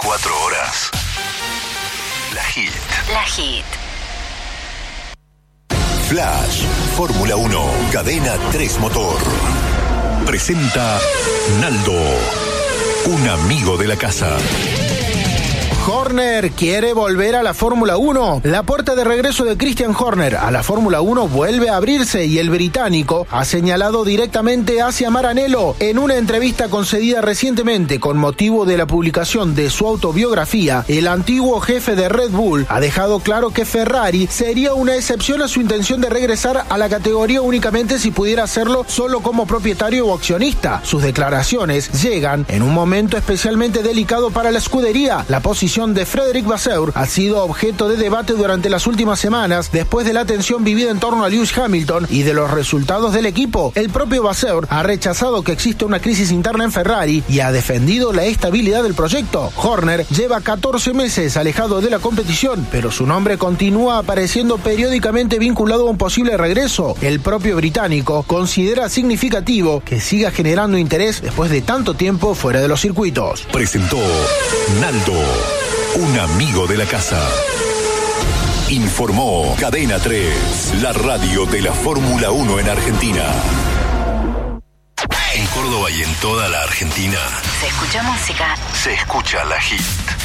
24 horas. La Hit. La Hit. Flash, Fórmula 1, Cadena 3 Motor. Presenta Naldo, un amigo de la casa. Horner quiere volver a la Fórmula 1. La puerta de regreso de Christian Horner a la Fórmula 1 vuelve a abrirse y el británico ha señalado directamente hacia Maranello. En una entrevista concedida recientemente con motivo de la publicación de su autobiografía, el antiguo jefe de Red Bull ha dejado claro que Ferrari sería una excepción a su intención de regresar a la categoría únicamente si pudiera hacerlo solo como propietario o accionista. Sus declaraciones llegan en un momento especialmente delicado para la escudería. La posición de Frédéric Vasseur ha sido objeto de debate durante las últimas semanas después de la tensión vivida en torno a Lewis Hamilton y de los resultados del equipo. El propio Vasseur ha rechazado que existe una crisis interna en Ferrari y ha defendido la estabilidad del proyecto. Horner lleva 14 meses alejado de la competición, pero su nombre continúa apareciendo periódicamente vinculado a un posible regreso. El propio británico considera significativo que siga generando interés después de tanto tiempo fuera de los circuitos. Presentó Naldo, un amigo de la casa. Informó Cadena 3, la radio de la Fórmula 1 en Argentina. En Córdoba y en toda la Argentina Se escucha música. se escucha La Hit.